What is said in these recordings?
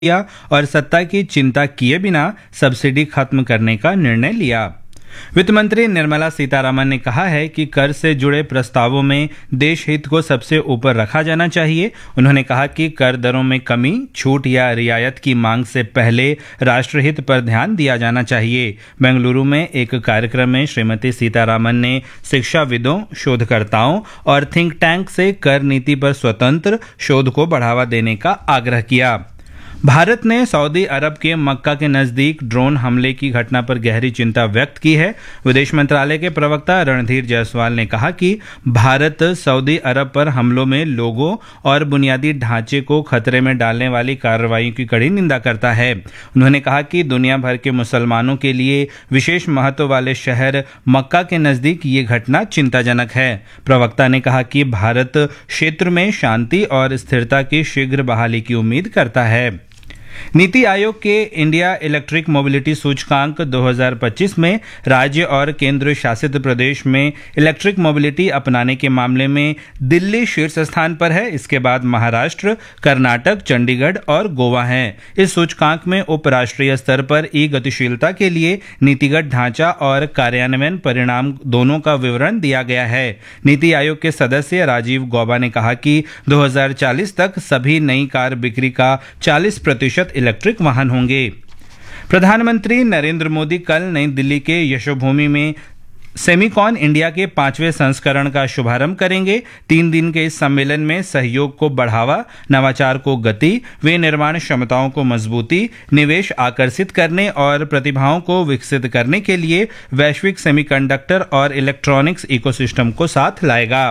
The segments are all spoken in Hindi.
किया और सत्ता की चिंता किए बिना सब्सिडी खत्म करने का निर्णय लिया। वित्त मंत्री निर्मला सीतारामन ने कहा है कि कर से जुड़े प्रस्तावों में देश हित को सबसे ऊपर रखा जाना चाहिए। उन्होंने कहा कि कर दरों में कमी, छूट या रियायत की मांग से पहले राष्ट्रहित पर ध्यान दिया जाना चाहिए। बेंगलुरु में एक कार्यक्रम में श्रीमती सीतारामन ने शिक्षाविदों, शोधकर्ताओं और थिंक टैंक से कर नीति पर स्वतंत्र शोध को बढ़ावा देने का आग्रह किया। भारत ने सऊदी अरब के मक्का के नजदीक ड्रोन हमले की घटना पर गहरी चिंता व्यक्त की है। विदेश मंत्रालय के प्रवक्ता रणधीर जायसवाल ने कहा कि भारत सऊदी अरब पर हमलों में लोगों और बुनियादी ढांचे को खतरे में डालने वाली कार्रवाई की कड़ी निंदा करता है। उन्होंने कहा कि दुनिया भर के मुसलमानों के लिए विशेष महत्व वाले शहर मक्का के नजदीक ये घटना चिंताजनक है। प्रवक्ता ने कहा कि भारत क्षेत्र में शांति और स्थिरता की शीघ्र बहाली की उम्मीद करता है। नीति आयोग के इंडिया इलेक्ट्रिक मोबिलिटी सूचकांक 2025 में राज्य और केंद्र शासित प्रदेश में इलेक्ट्रिक मोबिलिटी अपनाने के मामले में दिल्ली शीर्ष स्थान पर है। इसके बाद महाराष्ट्र, कर्नाटक, चंडीगढ़ और गोवा हैं। इस सूचकांक में उपराष्ट्रीय स्तर पर ई गतिशीलता के लिए नीतिगत ढांचा और कार्यान्वयन परिणाम दोनों का विवरण दिया गया है। नीति आयोग के सदस्य राजीव गौबा ने कहा कि 2040 तक सभी नई कार बिक्री का 40% इलेक्ट्रिक वाहन होंगे। प्रधानमंत्री नरेंद्र मोदी कल नई दिल्ली के यशोभूमि में सेमिकॉन इंडिया के 5वें संस्करण का शुभारंभ करेंगे। 3 दिन के इस सम्मेलन में सहयोग को बढ़ावा, नवाचार को गति, विनिर्माण क्षमताओं को मजबूती, निवेश आकर्षित करने और प्रतिभाओं को विकसित करने के लिए वैश्विक सेमीकंडक्टर और इलेक्ट्रॉनिक्स इकोसिस्टम को साथ लाएगा।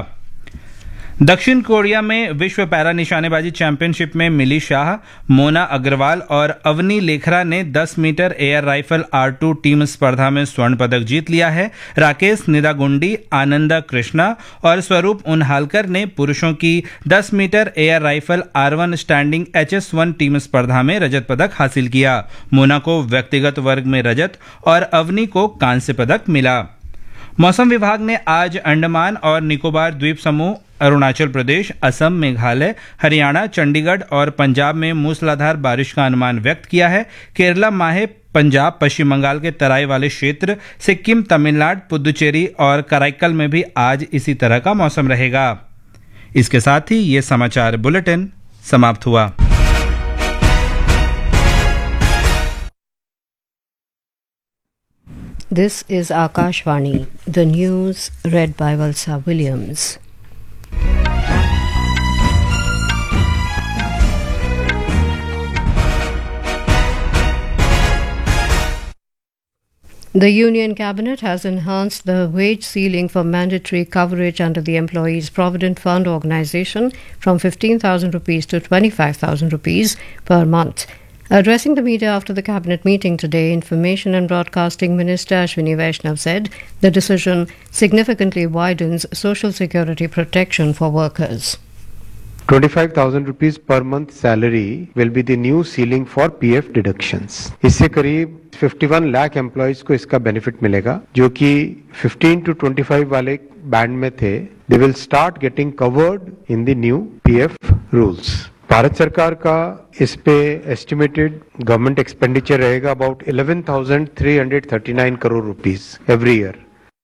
दक्षिण कोरिया में विश्व पैरा निशानेबाजी चैंपियनशिप में मिली शाह, मोना अग्रवाल और अवनी लेखरा ने 10 metre air rifle R2 team स्पर्धा में स्वर्ण पदक जीत लिया है। राकेश निदागुंडी, आनंदा कृष्णा और स्वरूप उनहालकर ने पुरुषों की 10 metre air rifle R1 standing HS1 team स्पर्धा में रजत पदक हासिल किया। मोना को व्यक्तिगत वर्ग में रजत और अवनी को कांस्य पदक मिला। मौसम विभाग ने आज अंडमान और निकोबार द्वीप समूह, अरुणाचल प्रदेश, असम, मेघालय, हरियाणा, चंडीगढ़ और पंजाब में मूसलाधार बारिश का अनुमान व्यक्त किया है। केरला, माहे, पंजाब, पश्चिम बंगाल के तराई वाले क्षेत्र, सिक्किम, तमिलनाडु, पुदुचेरी और कराईकल में भी आज इसी तरह का मौसम रहेगा। इसके साथ ही ये समाचार बुलेटिन समाप्त हुआ। This is Akashvani, the news read by Valsa Williams. The Union Cabinet has enhanced the wage ceiling for mandatory coverage under the Employees Provident Fund Organisation from 15,000 rupees to 25,000 rupees per month. Addressing the media after the cabinet meeting today, Information and Broadcasting Minister Ashwini Vaishnav said the decision significantly widens social security protection for workers. 25,000 rupees per month salary will be the new ceiling for PF deductions. इससे करीब 51 लाख एम्प्लॉइज को इसका बेनिफिट मिलेगा, जो कि 15 to 25 वाले बैंड में थे। They will start getting covered in the new PF rules. Bharat सरकार का इस पे एस्टिमेटेड गवर्नमेंट एक्सपेंडिचर रहेगा about 11,339 crore rupees every year.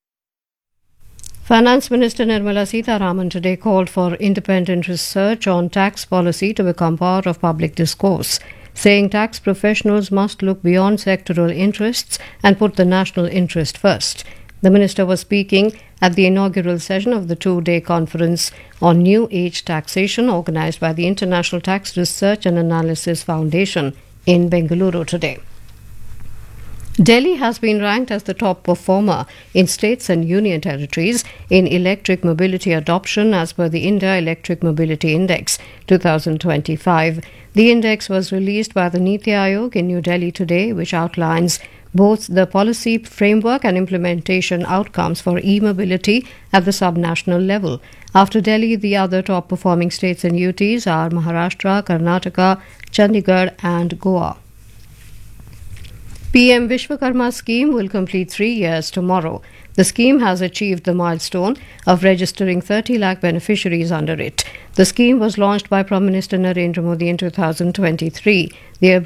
Finance Minister Nirmala Sitharaman today called for independent research on tax policy to become part of public discourse, saying tax professionals must look beyond sectoral interests and put the national interest first. The minister was speaking at the inaugural session of the 2-day conference on New Age Taxation organised by the International Tax Research and Analysis Foundation in Bengaluru today. Delhi has been ranked as the top performer in states and union territories in electric mobility adoption as per the India Electric Mobility Index 2025. The index was released by the Niti Aayog in New Delhi today, which outlines both the policy framework and implementation outcomes for e-mobility at the subnational level. After Delhi, the other top performing states and UTs are Maharashtra, Karnataka, Chandigarh and Goa. PM Vishwakarma scheme will complete 3 years tomorrow. The scheme has achieved the milestone of registering 30 lakh beneficiaries under it. The scheme was launched by Prime Minister Narendra Modi in 2023. The